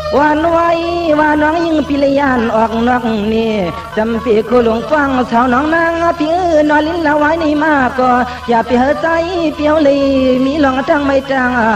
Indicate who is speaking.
Speaker 1: วันไว้ว่าน้องยิ่งพิรยานออกนอกนี่จำปีกูหลงฟังสาวน้องนางพี่นอนลิ้นละไว้นี่มากก็อย่าไปเหือใจเปียวเลยมีหลงทั้งไม่จาง